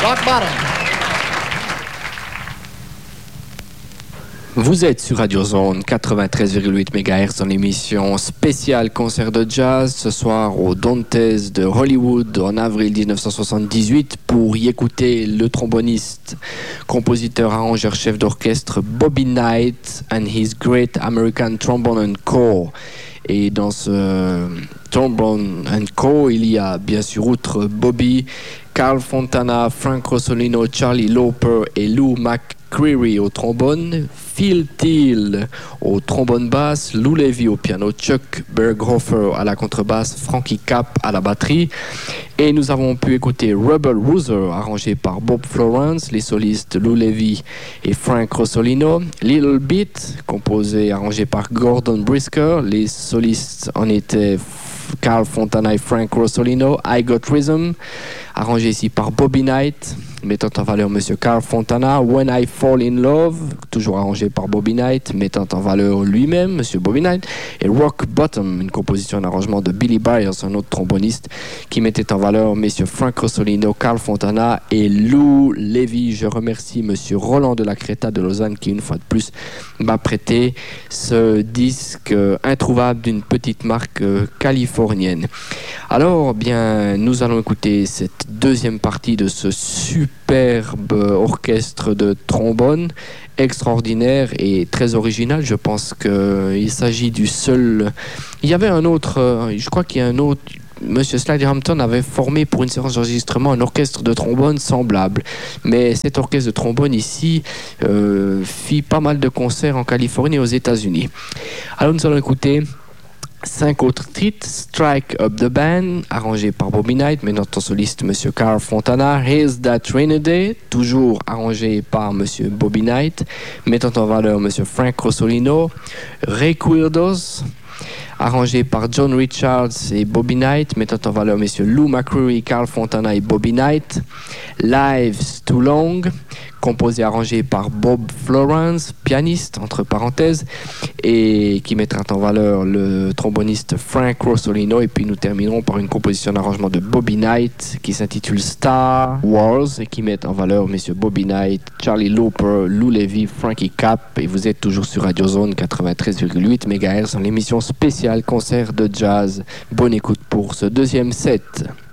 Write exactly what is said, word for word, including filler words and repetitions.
Rock bottom. Vous êtes sur Radio Zone quatre-vingt-treize virgule huit mégahertz dans l'émission spéciale concert de jazz ce soir au Dantes de Hollywood en avril dix-neuf cent soixante-dix-huit pour y écouter le tromboniste, compositeur, arrangeur, chef d'orchestre Bobby Knight and his Great American Trombone and Co. Et dans ce Trombone and Co, il y a bien sûr outre Bobby, Carl Fontana, Frank Rossolino, Charlie Lauper et Lou McCreary au trombone, Phil Teal au trombone basse, Lou Levy au piano, Chuck Berghofer à la contrebasse, Frankie Capp à la batterie. Et nous avons pu écouter Rebel Rouser arrangé par Bob Florence, les solistes Lou Levy et Frank Rossolino, Little Bit composé et arrangé par Gordon Brisker, les solistes en étaient Carl Fontana et Frank Rossolino, I Got Rhythm arrangé ici par Bobby Knight, mettant en valeur Monsieur Carl Fontana, When I Fall in Love, toujours arrangé par Bobby Knight, mettant en valeur lui-même, Monsieur Bobby Knight, et Rock Bottom, une composition et arrangement de Billy Byers, un autre tromboniste, qui mettait en valeur Messieurs Frank Rossolino, Carl Fontana et Lou Levy. Je remercie Monsieur Roland de la Creta de Lausanne qui, une fois de plus, m'a prêté ce disque euh, introuvable d'une petite marque euh, californienne. Alors, bien, nous allons écouter cette deuxième partie de ce superbe orchestre de trombone extraordinaire et très original. Je pense qu'il s'agit du seul... Il y avait un autre... Je crois qu'il y a un autre... Monsieur Slider Hampton avait formé pour une séance d'enregistrement un orchestre de trombone semblable. Mais cet orchestre de trombone ici euh, fit pas mal de concerts en Californie et aux États-Unis. Alors nous allons écouter... Cinq autres titres: Strike Up the Band, arrangé par Bobby Knight, mais notre soliste Monsieur Carl Fontana. Here's That Rainy Day, toujours arrangé par Monsieur Bobby Knight, mettant en valeur Monsieur Frank Rossolino. Recuerdos, arrangé par John Richards et Bobby Knight, mettant en valeur Messieurs Lou McCreary, Carl Fontana et Bobby Knight. Lives Too Long, composé et arrangé par Bob Florence, pianiste entre parenthèses, et qui mettra en valeur le tromboniste Frank Rossolino. Et puis nous terminerons par une composition d'arrangement de Bobby Knight qui s'intitule Star Wars et qui met en valeur messieurs Bobby Knight, Charlie Lauper, Lou Levy, Frankie Capp. Et vous êtes toujours sur Radio Zone quatre-vingt-treize virgule huit mégahertz dans l'émission spéciale concert de jazz. Bonne écoute pour ce deuxième set.